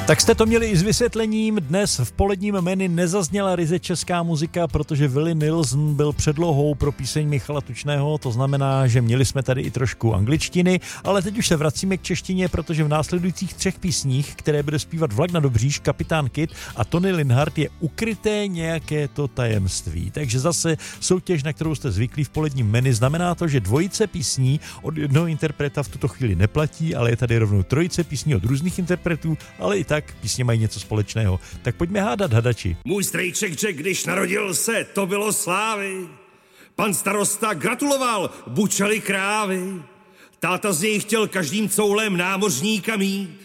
Tak jste to měli i s vysvětlením. Dnes v poledním menu nezazněla ryze česká muzika, protože Willie Nelson byl předlohou pro píseň Michala Tučného, to znamená, že měli jsme tady i trošku angličtiny, ale teď už se vracíme k češtině, protože v následujících 3 písních, které bude zpívat Vlak na Dobříž, Kapitán Kid a Tony Linhart, je ukryté nějaké to tajemství. Takže zase soutěž, na kterou jste zvyklí v poledním menu, znamená to, že dvojice písní od jednoho interpreta v tuto chvíli neplatí, ale je tady rovnou trojice písní od různých interpretů, ale i tak písně mají něco společného. Tak pojďme hádat, hadači. Můj strejček Jack, když narodil se, to bylo slávy. Pan starosta gratuloval, bučeli krávy. Táta z něj chtěl každým coulem námořníka mít.